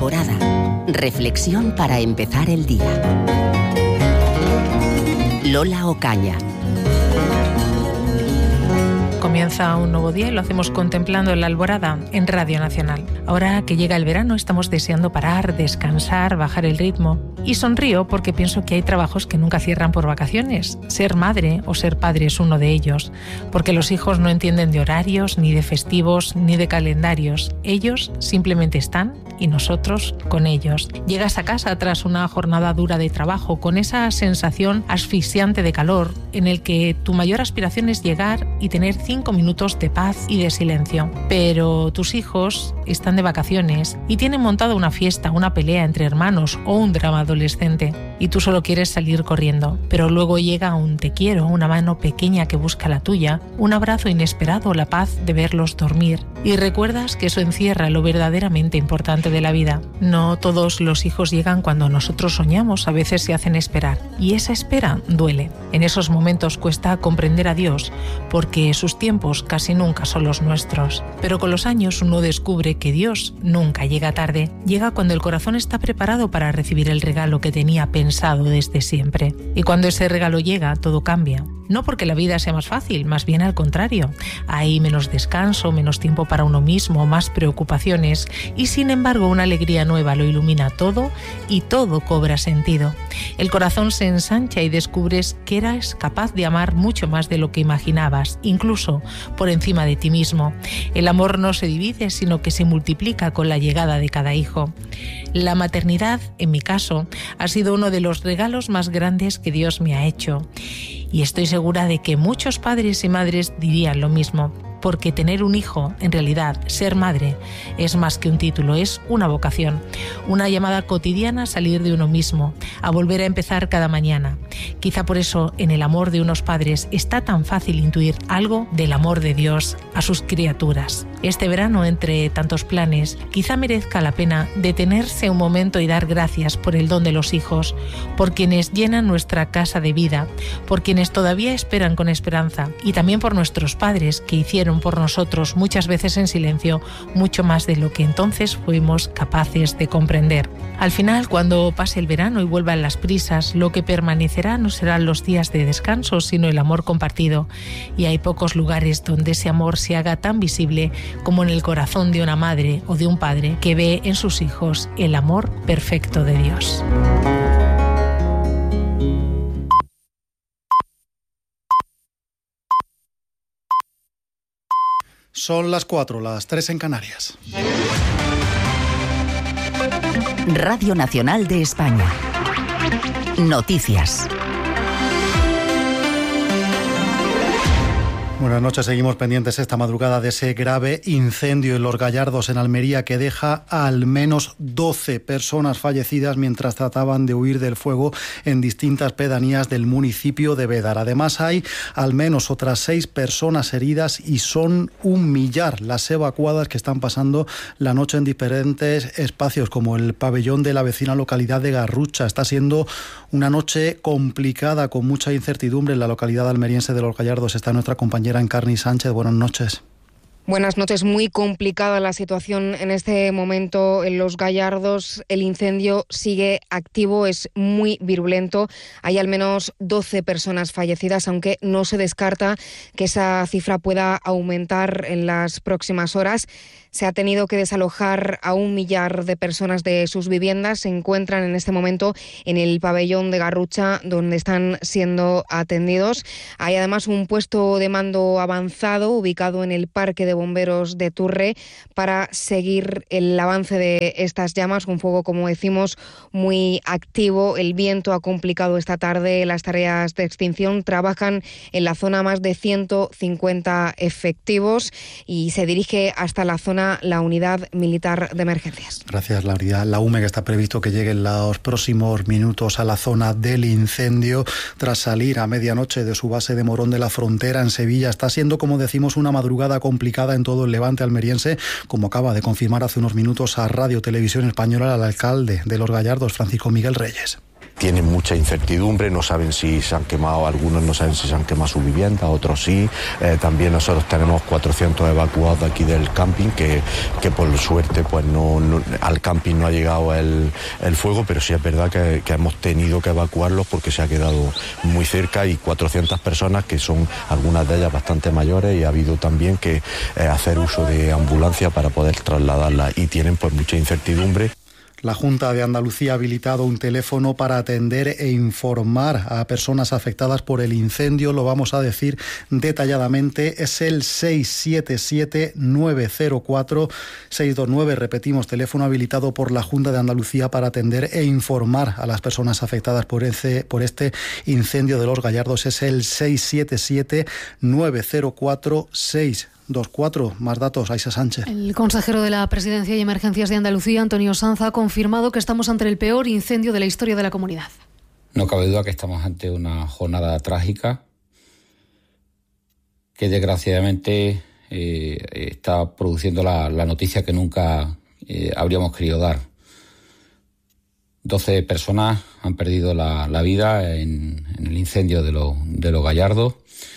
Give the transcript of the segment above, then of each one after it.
Alborada. Reflexión para empezar el día. Lola Ocaña. Comienza un nuevo día y lo hacemos contemplando la alborada en Radio Nacional. Ahora que llega el verano estamos deseando parar, descansar, bajar el ritmo. Y sonrío porque pienso que hay trabajos que nunca cierran por vacaciones. Ser madre o ser padre es uno de ellos. Porque los hijos no entienden de horarios, ni de festivos, ni de calendarios. Ellos simplemente están y nosotros con ellos. Llegas a casa tras una jornada dura de trabajo con esa sensación asfixiante de calor en el que tu mayor aspiración es llegar y tener 5 minutos de paz y de silencio. Pero tus hijos están de vacaciones y tienen montado una fiesta, una pelea entre hermanos o un drama adolescente y tú solo quieres salir corriendo. Pero luego llega un te quiero, una mano pequeña que busca la tuya, un abrazo inesperado, la paz de verlos dormir. Y recuerdas que eso encierra lo verdaderamente importante de la vida. No todos los hijos llegan cuando nosotros soñamos, a veces se hacen esperar. Y esa espera duele. En esos momentos cuesta comprender a Dios, porque sus tiempos casi nunca son los nuestros. Pero con los años uno descubre que Dios nunca llega tarde. Llega cuando el corazón está preparado para recibir el regalo que tenía pensado desde siempre. Y cuando ese regalo llega, todo cambia. No porque la vida sea más fácil, más bien al contrario. Hay menos descanso, menos tiempo para uno mismo, más preocupaciones y sin embargo una alegría nueva lo ilumina todo y todo cobra sentido. El corazón se ensancha y descubres que eras capaz de amar mucho más de lo que imaginabas, incluso por encima de ti mismo. El amor no se divide, sino que se multiplica con la llegada de cada hijo. La maternidad, en mi caso, ha sido uno de los regalos más grandes que Dios me ha hecho. Y estoy segura de que muchos padres y madres dirían lo mismo, porque tener un hijo, en realidad, ser madre, es más que un título, es una vocación, una llamada cotidiana a salir de uno mismo, a volver a empezar cada mañana. Quizá por eso, en el amor de unos padres, está tan fácil intuir algo del amor de Dios a sus criaturas. Este verano, entre tantos planes, quizá merezca la pena detenerse un momento y dar gracias por el don de los hijos, por quienes llenan nuestra casa de vida, por quienes todavía esperan con esperanza, y también por nuestros padres que hicieron por nosotros, muchas veces en silencio, mucho más de lo que entonces fuimos capaces de comprender. Al final, cuando pase el verano y vuelvan las prisas, lo que permanecerá no serán los días de descanso, sino el amor compartido. Y hay pocos lugares donde ese amor se haga tan visible como en el corazón de una madre o de un padre que ve en sus hijos el amor perfecto de Dios. Son las 4, las 3 en Canarias. Radio Nacional de España. Noticias. Buenas noches, seguimos pendientes esta madrugada de ese grave incendio en Los Gallardos, en Almería, que deja a al menos 12 personas fallecidas mientras trataban de huir del fuego en distintas pedanías del municipio de Bédar. Además, hay al menos otras 6 personas heridas y son 1 millar las evacuadas que están pasando la noche en diferentes espacios, como el pabellón de la vecina localidad de Garrucha. Está siendo una noche complicada, con mucha incertidumbre en la localidad almeriense de Los Gallardos. Está nuestra compañera Encarni Sánchez. Buenas noches. Buenas noches. Muy complicada la situación en este momento en Los Gallardos. El incendio sigue activo, es muy virulento. Hay al menos 12 personas fallecidas, aunque no se descarta que esa cifra pueda aumentar en las próximas horas. Se ha tenido que desalojar a 1 millar de personas de sus viviendas. Se encuentran en este momento en el pabellón de Garrucha, donde están siendo atendidos. Hay además un puesto de mando avanzado ubicado en el Parque de Bomberos de Turre para seguir el avance de estas llamas. Un fuego, como decimos, muy activo. El viento ha complicado esta tarde las tareas de extinción. Trabajan en la zona más de 150 efectivos y se dirige hasta la zona la unidad militar de emergencias. Gracias, la unidad, la UME, que está previsto que llegue en los próximos minutos a la zona del incendio tras salir a medianoche de su base de Morón de la Frontera en Sevilla. Está siendo, como decimos, una madrugada complicada en todo el levante almeriense, como acaba de confirmar hace unos minutos a Radio Televisión Española el alcalde de Los Gallardos, Francisco Miguel Reyes. tienen mucha incertidumbre, no saben si se han quemado, algunos no saben si se han quemado su vivienda, otros sí. También nosotros tenemos 400 evacuados de aquí del camping que por suerte pues no al camping no ha llegado el fuego, pero sí es verdad que hemos tenido que evacuarlos porque se ha quedado muy cerca, y 400 personas que son algunas de ellas bastante mayores, y ha habido también que hacer uso de ambulancia para poder trasladarlas, y tienen pues mucha incertidumbre. La Junta de Andalucía ha habilitado un teléfono para atender e informar a personas afectadas por el incendio. Lo vamos a decir detalladamente. Es el 677-904-629. Repetimos, teléfono habilitado por la Junta de Andalucía para atender e informar a las personas afectadas por este incendio de Los Gallardos. Es el 677-904-629. 24. Más datos, Aisa Sánchez. El consejero de la Presidencia y Emergencias de Andalucía, Antonio Sanz, ha confirmado que estamos ante el peor incendio de la historia de la comunidad. No cabe duda que estamos ante una jornada trágica que desgraciadamente está produciendo la noticia que nunca habríamos querido dar. 12 personas han perdido la vida en el incendio de Los Gallardos.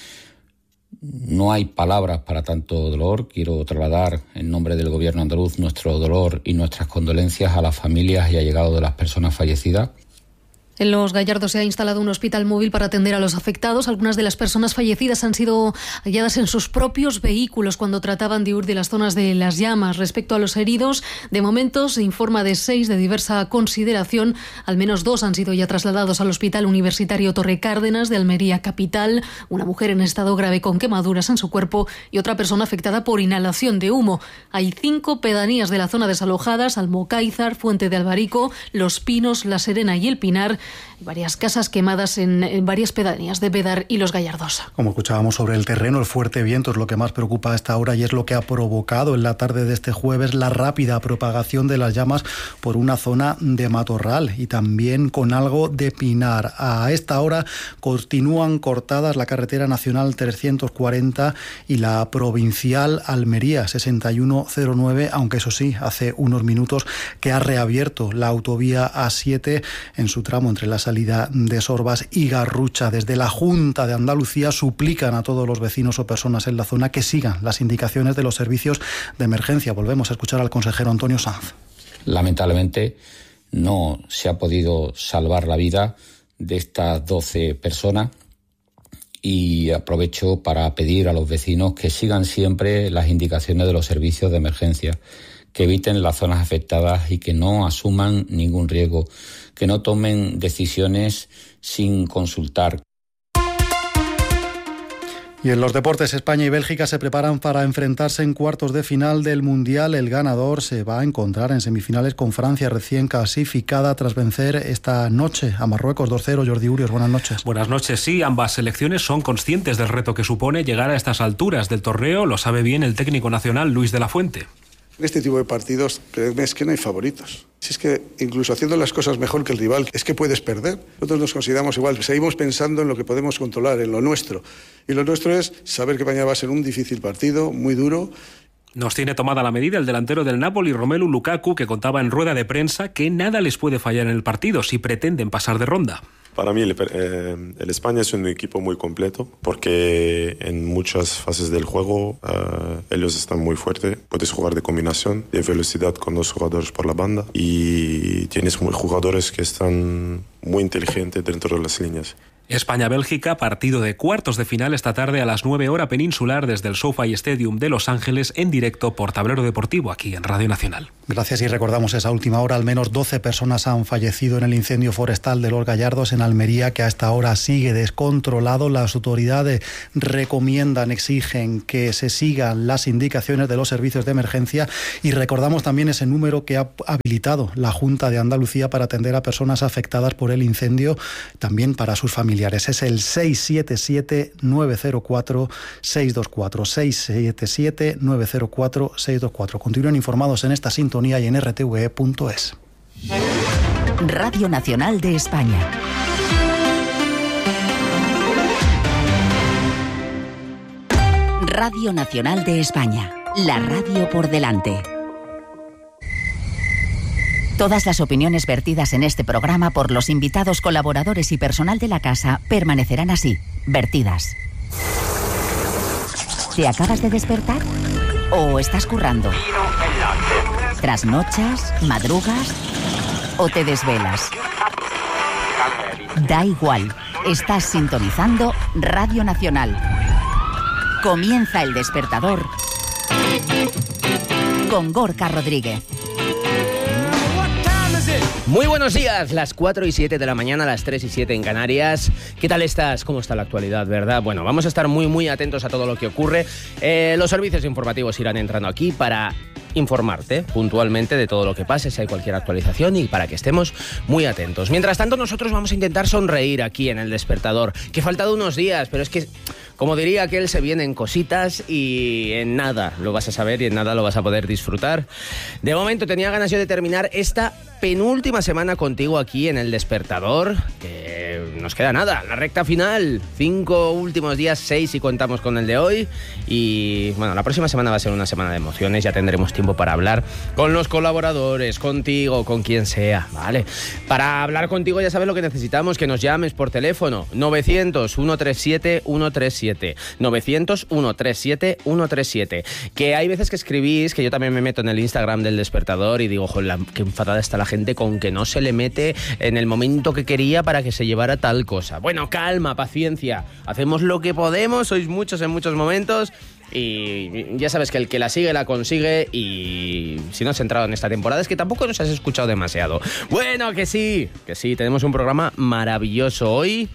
No hay palabras para tanto dolor. Quiero trasladar en nombre del Gobierno andaluz nuestro dolor y nuestras condolencias a las familias y allegados de las personas fallecidas. En Los Gallardos se ha instalado un hospital móvil para atender a los afectados. Algunas de las personas fallecidas han sido halladas en sus propios vehículos cuando trataban de huir de las zonas de las llamas. Respecto a los heridos, de momento se informa de 6 de diversa consideración. Al menos 2 han sido ya trasladados al Hospital Universitario Torre Cárdenas de Almería capital. Una mujer en estado grave con quemaduras en su cuerpo y otra persona afectada por inhalación de humo. Hay 5 pedanías de la zona desalojadas: Almocáizar, Fuente de Albarico, Los Pinos, La Serena y El Pinar. Varias casas quemadas en varias pedanías de Bédar y Los Gallardos. Como escuchábamos sobre el terreno, el fuerte viento es lo que más preocupa a esta hora y es lo que ha provocado en la tarde de este jueves la rápida propagación de las llamas por una zona de matorral y también con algo de pinar. A esta hora continúan cortadas la carretera nacional 340 y la provincial Almería 6109, aunque eso sí, hace unos minutos que ha reabierto la autovía A7 en su tramo entre la salida de Sorbas y Garrucha. Desde la Junta de Andalucía suplican a todos los vecinos o personas en la zona que sigan las indicaciones de los servicios de emergencia. Volvemos a escuchar al consejero Antonio Sanz. Lamentablemente no se ha podido salvar la vida de estas 12 personas y aprovecho para pedir a los vecinos que sigan siempre las indicaciones de los servicios de emergencia, que eviten las zonas afectadas y que no asuman ningún riesgo, que no tomen decisiones sin consultar. Y en los deportes, España y Bélgica se preparan para enfrentarse en cuartos de final del Mundial. El ganador se va a encontrar en semifinales con Francia, recién clasificada tras vencer esta noche a Marruecos 2-0. Jordi Urios, buenas noches. Buenas noches, sí. Ambas selecciones son conscientes del reto que supone llegar a estas alturas del torneo. Lo sabe bien el técnico nacional Luis de la Fuente. En este tipo de partidos, créeme, es que no hay favoritos. Si es que incluso haciendo las cosas mejor que el rival, es que puedes perder. Nosotros nos consideramos igual, seguimos pensando en lo que podemos controlar, en lo nuestro. Y lo nuestro es saber que mañana va a ser un difícil partido, muy duro. Nos tiene tomada la medida el delantero del Napoli, Romelu Lukaku, que contaba en rueda de prensa que nada les puede fallar en el partido si pretenden pasar de ronda. Para mí el España es un equipo muy completo porque en muchas fases del juego ellos están muy fuertes. Puedes jugar de combinación, de velocidad con 2 jugadores por la banda y tienes jugadores que están muy inteligentes dentro de las líneas. España-Bélgica, partido de cuartos de final esta tarde a las 9 hora peninsular desde el SoFi Stadium de Los Ángeles en directo por Tablero Deportivo aquí en Radio Nacional. Gracias, y recordamos esa última hora, al menos 12 personas han fallecido en el incendio forestal de Los Gallardos en Almería, que a esta hora sigue descontrolado. Las autoridades recomiendan, exigen que se sigan las indicaciones de los servicios de emergencia y recordamos también ese número que ha habilitado la Junta de Andalucía para atender a personas afectadas por el incendio, también para sus familiares. Es el 677-904-624. 677-904-624. Continúen informados en esta sintonía y en rtve.es. Radio Nacional de España. Radio Nacional de España. La radio por delante. Todas las opiniones vertidas en este programa por los invitados, colaboradores y personal de la casa permanecerán así, vertidas. ¿Te acabas de despertar? ¿O estás currando? ¿Trasnochas? ¿Madrugas? ¿O te desvelas? Da igual, estás sintonizando Radio Nacional. Comienza El Despertador con Gorka Rodríguez. Muy buenos días, las 4 y 7 de la mañana, las 3 y 7 en Canarias. ¿Qué tal estás? ¿Cómo está la actualidad, verdad? Bueno, vamos a estar muy atentos a todo lo que ocurre. Los servicios informativos irán entrando aquí para informarte puntualmente de todo lo que pase, si hay cualquier actualización, y para que estemos muy atentos. Mientras tanto, nosotros vamos a intentar sonreír aquí en El Despertador, que faltan unos días, pero es que, como diría aquel, se vienen cositas y en nada lo vas a saber y en nada lo vas a poder disfrutar. De momento tenía ganas yo de terminar esta penúltima semana contigo aquí en El Despertador, que nos queda nada, la recta final, 5 últimos días, 6 si contamos con el de hoy, y bueno, la próxima semana va a ser una semana de emociones, ya tendremos tiempo para hablar con los colaboradores, contigo, con quien sea, ¿vale? Para hablar contigo ya sabes lo que necesitamos, que nos llames por teléfono, 900-137-137, 900-137-137, que hay veces que escribís, que yo también me meto en el Instagram del Despertador y digo, joder, qué enfadada está la gente con que no se le mete en el momento que quería para que se llevara tal cosa. Bueno, calma, paciencia, hacemos lo que podemos, sois muchos en muchos momentos, y ya sabes que el que la sigue la consigue, y si no has entrado en esta temporada es que tampoco nos has escuchado demasiado. Bueno, que sí, tenemos un programa maravilloso hoy.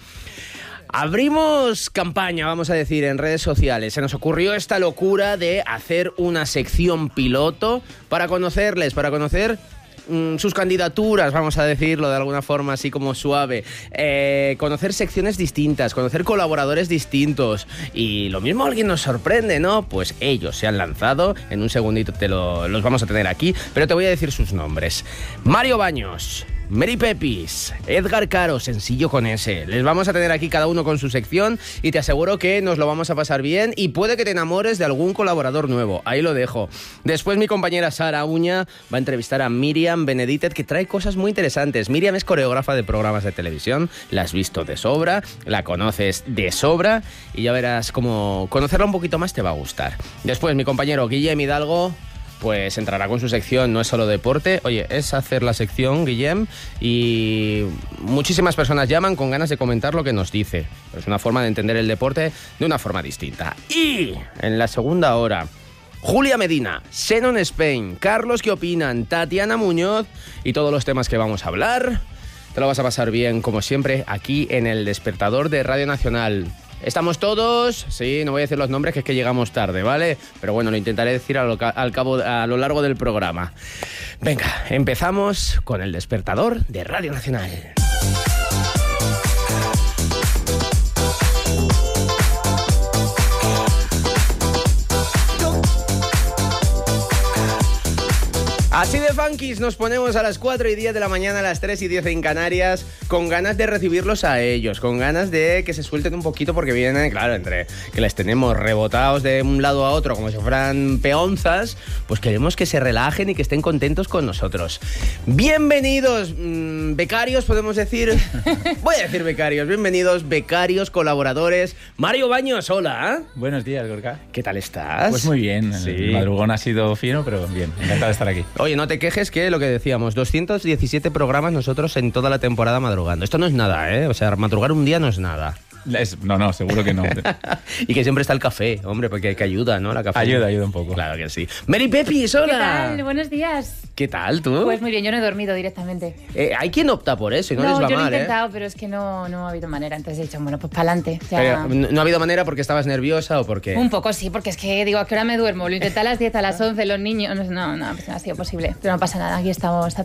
Abrimos campaña, vamos a decir, en redes sociales. Se nos ocurrió esta locura de hacer una sección piloto para conocerles, para conocer sus candidaturas, vamos a decirlo de alguna forma así como suave, conocer secciones distintas, conocer colaboradores distintos, y lo mismo alguien nos sorprende, ¿no? Pues ellos se han lanzado, en un segundito los vamos a tener aquí, pero te voy a decir sus nombres. Mario Baños, Mary Pepis, Edgar Caro, sencillo con ese. Les vamos a tener aquí cada uno con su sección y te aseguro que nos lo vamos a pasar bien y puede que te enamores de algún colaborador nuevo. Ahí lo dejo. Después mi compañera Sara Uña va a entrevistar a Miriam Beneditet, que trae cosas muy interesantes. Miriam es coreógrafa de programas de televisión, la has visto de sobra, la conoces de sobra y ya verás cómo conocerla un poquito más te va a gustar. Después mi compañero Guillem Hidalgo pues entrará con su sección, no es solo deporte, oye, es hacer la sección, Guillem, y muchísimas personas llaman con ganas de comentar lo que nos dice. Es una forma de entender el deporte de una forma distinta. Y en la segunda hora, Julia Medina, Xenon Spain, Carlos ¿Qué opinan?, Tatiana Muñoz y todos los temas que vamos a hablar. Te lo vas a pasar bien, como siempre, aquí en El Despertador de Radio Nacional. ¿Estamos todos? Sí, no voy a decir los nombres, que es que llegamos tarde, ¿vale? Pero bueno, lo intentaré decir a lo largo del programa. Venga, empezamos con El Despertador de Radio Nacional. Así de funkis nos ponemos a las 4 y 10 de la mañana, a las 3 y 10 en Canarias, con ganas de recibirlos a ellos, con ganas de que se suelten un poquito porque vienen, claro, entre que les tenemos rebotados de un lado a otro como si fueran peonzas, pues queremos que se relajen y que estén contentos con nosotros. Bienvenidos, becarios, podemos decir. Voy a decir becarios, bienvenidos, becarios, colaboradores. Mario Baños, hola. Buenos días, Gorka. ¿Qué tal estás? Pues muy bien, sí. El madrugón ha sido fino, pero bien, encantado de estar aquí. Oye, no te quejes, que lo que decíamos, 217 programas nosotros en toda la temporada madrugando. Esto no es nada, ¿eh? O sea, madrugar un día no es nada. No, seguro que no. Y que siempre está el café, hombre, porque que ayuda, ¿no? La café. Ayuda un poco. Claro que sí. Mary Pepis, hola. ¿Qué tal? Buenos días. ¿Qué tal, tú? Pues muy bien, yo no he dormido directamente. Hay quien opta por eso y no les va mal, yo lo he intentado, pero es que no ha habido manera. Entonces he dicho, bueno, pues para adelante. O sea, pero, ¿no ha habido manera porque estabas nerviosa o porque...? Un poco sí, porque es que digo, ¿a qué hora me duermo? Lo intenté a las 10, a las 11, los niños... No, pues no ha sido posible. Pero no pasa nada, aquí estamos